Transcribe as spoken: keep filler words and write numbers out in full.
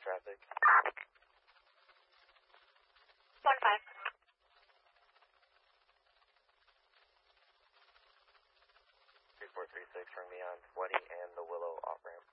traffic. One five. Three four three six from me on twenty and the Willow off ramp.